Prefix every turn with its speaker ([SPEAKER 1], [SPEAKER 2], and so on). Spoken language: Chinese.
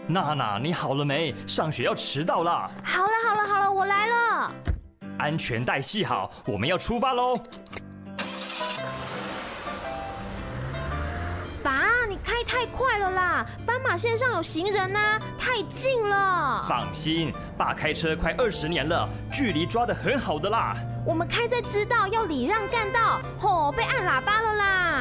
[SPEAKER 1] 娜娜，你好了没？上学要迟到啦！
[SPEAKER 2] 好了，我来了。
[SPEAKER 1] 安全带系好，我们要出发喽！
[SPEAKER 2] 爸，你开太快了啦！斑马线上有行人啊，太近了。
[SPEAKER 1] 放心，爸开车快20年了，距离抓得很好的啦。
[SPEAKER 2] 我们开在知道要礼让干道，被按喇叭了啦。